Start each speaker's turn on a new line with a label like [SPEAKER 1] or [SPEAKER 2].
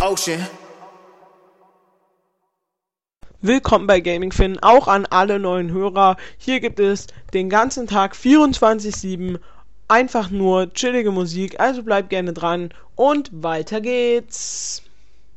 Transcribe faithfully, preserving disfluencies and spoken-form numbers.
[SPEAKER 1] ocean.
[SPEAKER 2] Willkommen bei GamingFin, auch an alle neuen Hörer. Hier gibt es den ganzen Tag vierundzwanzig sieben einfach nur chillige Musik, also bleibt gerne dran und weiter geht's.